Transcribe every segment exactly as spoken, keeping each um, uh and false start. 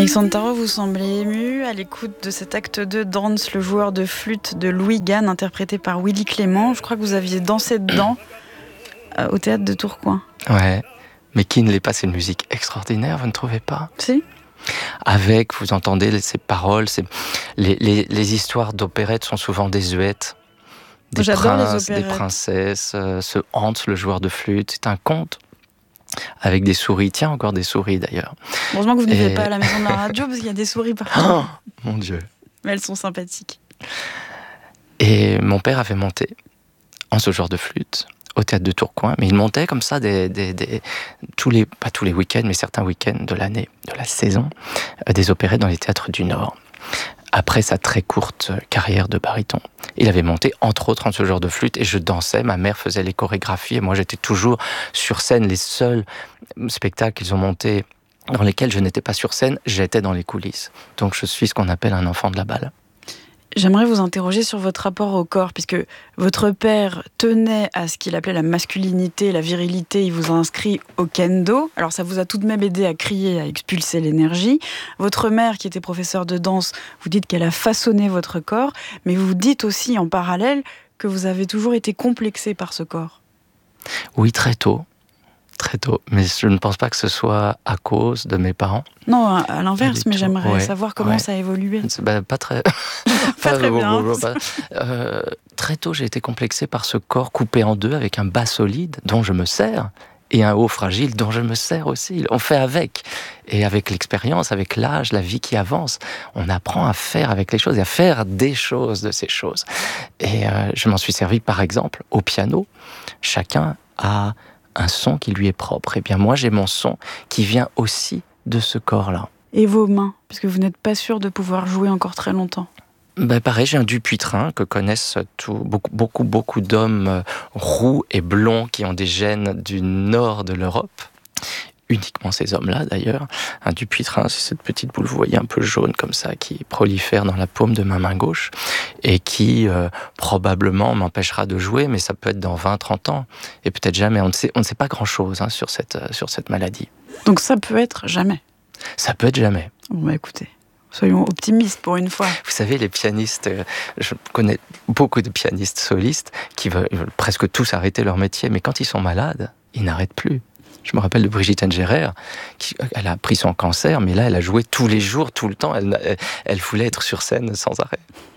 Alexandre Tarot, vous semblez ému à l'écoute de cet acte deux, Dance, le joueur de flûte de Louis Gann, interprété par Willy Clément. Je crois que vous aviez dansé dedans euh, au théâtre de Tourcoing. Ouais, mais qui ne l'est pas, c'est une musique extraordinaire, vous ne trouvez pas ? Si. Avec, vous entendez ces paroles, ces... Les, les, les histoires d'opérette sont souvent désuètes. Des J'adore princes, les des princesses, euh, ce Hans, le joueur de flûte, c'est un conte. Avec des souris, tiens, encore des souris d'ailleurs. Heureusement que vous ne vivez Et... pas à la maison de la radio, parce qu'il y a des souris partout. Oh, mon Dieu. Mais elles sont sympathiques. Et mon père avait monté en ce genre de flûte au théâtre de Tourcoing, mais il montait comme ça des, des, des, tous les, pas tous les week-ends, mais certains week-ends de l'année, de la saison, euh, des opérettes dans les théâtres du Nord. Après sa très courte carrière de baryton, il avait monté entre autres en ce genre de flûte et je dansais, ma mère faisait les chorégraphies et moi j'étais toujours sur scène. Les seuls spectacles qu'ils ont montés dans lesquels je n'étais pas sur scène, j'étais dans les coulisses. Donc je suis ce qu'on appelle un enfant de la balle. J'aimerais vous interroger sur votre rapport au corps, puisque votre père tenait à ce qu'il appelait la masculinité, la virilité. Il vous a inscrit au kendo. Alors ça vous a tout de même aidé à crier, à expulser l'énergie. Votre mère, qui était professeure de danse, vous dites qu'elle a façonné votre corps, mais vous dites aussi en parallèle que vous avez toujours été complexé par ce corps. Oui, très tôt. Très tôt, mais je ne pense pas que ce soit à cause de mes parents. Non, à l'inverse, mais j'aimerais ouais, savoir comment ouais. ça a évolué. Bah, pas très, pas pas très bien. Pas... Euh, très tôt, j'ai été complexé par ce corps coupé en deux avec un bas solide dont je me sers et un haut fragile dont je me sers aussi. On fait avec. Et avec l'expérience, avec l'âge, la vie qui avance, on apprend à faire avec les choses et à faire des choses de ces choses. Et euh, je m'en suis servi, par exemple, au piano. Chacun a un son qui lui est propre. Et bien moi, j'ai mon son qui vient aussi de ce corps-là. Et vos mains, puisque vous n'êtes pas sûr de pouvoir jouer encore très longtemps. Ben pareil, j'ai un Dupuytren que connaissent tout, beaucoup, beaucoup, beaucoup d'hommes roux et blonds qui ont des gènes du nord de l'Europe. Uniquement ces hommes-là, d'ailleurs. Un Dupuytren, c'est cette petite boule, vous voyez, un peu jaune comme ça, qui prolifère dans la paume de ma main gauche et qui, euh, probablement, m'empêchera de jouer, mais ça peut être dans vingt, trente ans. Et peut-être jamais. On ne sait, on ne sait pas grand-chose hein, sur, cette, euh, sur cette maladie. Donc ça peut être jamais. Ça peut être jamais. Bon, bah écoutez, soyons optimistes pour une fois. Vous savez, les pianistes, euh, je connais beaucoup de pianistes solistes qui veulent, ils veulent presque tous arrêter leur métier, mais quand ils sont malades, ils n'arrêtent plus. Je me rappelle de Brigitte Engerer, qui, elle a pris son cancer, mais là, elle a joué tous les jours, tout le temps. Elle, elle, elle voulait être sur scène sans arrêt.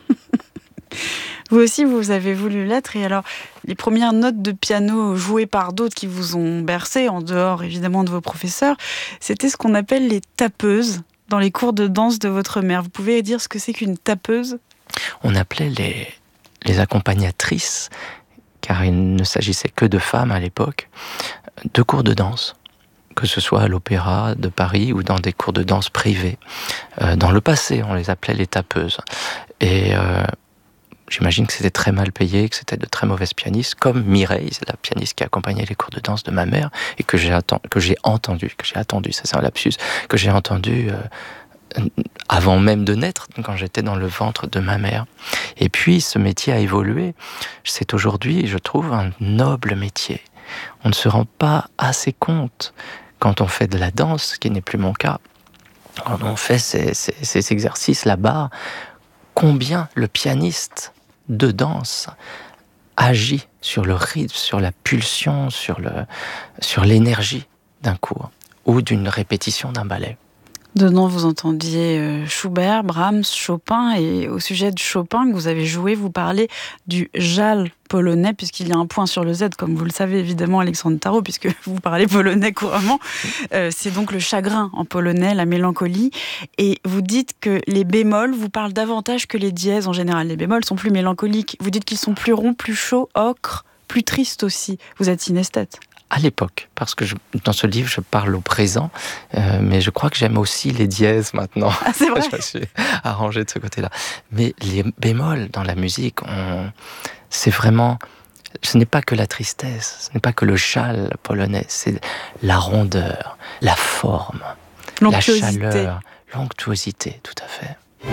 Vous aussi, vous avez voulu l'être. Et alors, les premières notes de piano jouées par d'autres qui vous ont bercé, en dehors évidemment de vos professeurs, c'était ce qu'on appelle les tapeuses dans les cours de danse de votre mère. Vous pouvez dire ce que c'est qu'une tapeuse ? On appelait les, les accompagnatrices, car il ne s'agissait que de femmes à l'époque, de cours de danse, que ce soit à l'Opéra de Paris ou dans des cours de danse privés. Euh, dans le passé, on les appelait les tapeuses. Et euh, j'imagine que c'était très mal payé, que c'était de très mauvaises pianistes, comme Mireille, c'est la pianiste qui accompagnait les cours de danse de ma mère, et que j'ai, atten- que j'ai entendu, que j'ai attendu, ça c'est un lapsus, que j'ai entendu euh, avant même de naître, quand j'étais dans le ventre de ma mère. Et puis, ce métier a évolué. C'est aujourd'hui, je trouve, un noble métier. On ne se rend pas assez compte, quand on fait de la danse, ce qui n'est plus mon cas, quand on fait ces, ces, ces exercices là-bas, combien le pianiste de danse agit sur le rythme, sur la pulsion, sur, le, sur l'énergie d'un cours ou d'une répétition d'un ballet. Dedans, vous entendiez Schubert, Brahms, Chopin, et au sujet de Chopin que vous avez joué, vous parlez du Żal polonais, puisqu'il y a un point sur le Z, comme vous le savez évidemment, Alexandre Tarot, puisque vous parlez polonais couramment. Euh, c'est donc le chagrin en polonais, la mélancolie. Et vous dites que les bémols vous parlent davantage que les dièses en général. Les bémols sont plus mélancoliques. Vous dites qu'ils sont plus ronds, plus chauds, ocre, plus tristes aussi. Vous êtes synesthète. À l'époque, parce que je, dans ce livre, je parle au présent, euh, mais je crois que j'aime aussi les dièses maintenant. Ah, c'est vrai. Je me suis arrangé de ce côté-là. Mais les bémols dans la musique, on, c'est vraiment... Ce n'est pas que la tristesse, ce n'est pas que le châle polonais, c'est la rondeur, la forme, la chaleur, l'onctuosité, tout à fait.